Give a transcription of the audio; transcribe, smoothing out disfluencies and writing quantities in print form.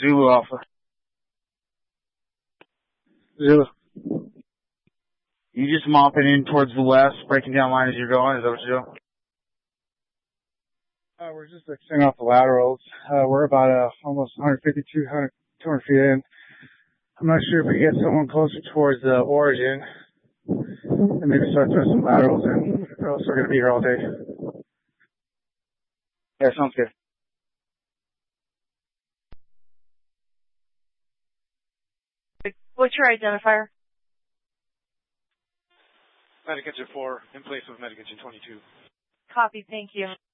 Zulu Alpha. Zulu. You just mopping in towards the west, breaking down line as you're going? Is that what you're doing? We're just extending off the laterals. We're about almost 150, 200 feet in. I'm not sure if we get someone closer towards the origin, and maybe start throwing some laterals in. Or else we're going to be here all day. Yeah, sounds good. What's your identifier? Medic Engine 4, in place of Medic Engine 22. Copy, thank you.